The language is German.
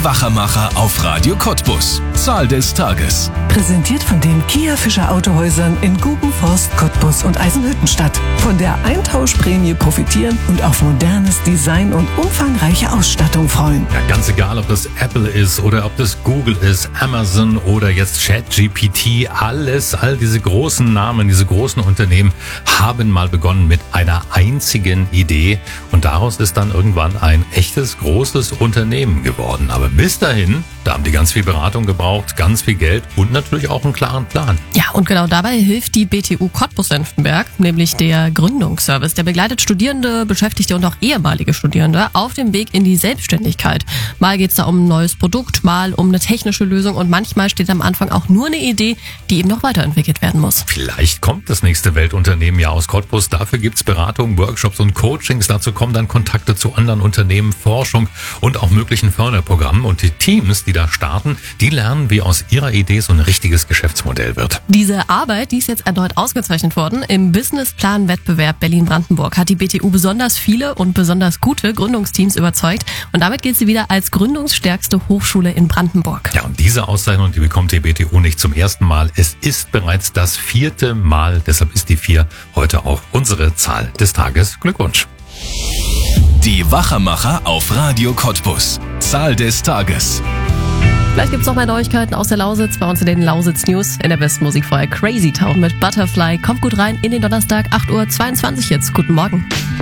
Wachamacher auf Radio Cottbus. Zahl des Tages. Präsentiert von den Kia Fischer Autohäusern in Gubenforst, Cottbus und Eisenhüttenstadt. Von der Eintauschprämie profitieren und auf modernes Design und umfangreiche Ausstattung freuen. Ja, ganz egal, ob das Apple ist oder ob das Google ist, Amazon oder jetzt ChatGPT, all diese großen Namen, diese großen Unternehmen haben mal begonnen mit einer einzigen Idee und daraus ist dann irgendwann ein echtes, großes Unternehmen geworden. Aber bis dahin, da haben die ganz viel Beratung gebraucht, ganz viel Geld und natürlich auch einen klaren Plan. Ja, und genau dabei hilft die BTU Cottbus-Senftenberg, nämlich der Gründungsservice. Der begleitet Studierende, Beschäftigte und auch ehemalige Studierende auf dem Weg in die Selbstständigkeit. Mal geht's da um ein neues Produkt, mal um eine technische Lösung und manchmal steht am Anfang auch nur eine Idee, die eben noch weiterentwickelt werden muss. Vielleicht kommt das nächste Weltunternehmen ja aus Cottbus. Dafür gibt's Beratungen, Workshops und Coachings. Dazu kommen dann Kontakte zu anderen Unternehmen, Forschung und auch möglichen Förderprogrammen. Und die Teams, die da starten, die lernen, wie aus ihrer Idee so ein richtiges Geschäftsmodell wird. Diese Arbeit, die ist jetzt erneut ausgezeichnet worden. Im Businessplan-Wettbewerb Berlin-Brandenburg hat die BTU besonders viele und besonders gute Gründungsteams überzeugt. Und damit gilt sie wieder als gründungsstärkste Hochschule in Brandenburg. Ja, und diese Auszeichnung, die bekommt die BTU nicht zum ersten Mal. Es ist bereits das 4. Mal. Deshalb ist die 4 heute auch unsere Zahl des Tages. Glückwunsch. Die Wachamacher auf Radio Cottbus. Zahl des Tages. Vielleicht gibt's noch mehr Neuigkeiten aus der Lausitz bei uns in den Lausitz News. In der besten Musik vorher Crazy Town mit Butterfly. Kommt gut rein in den Donnerstag, 8:22 Uhr jetzt. Guten Morgen.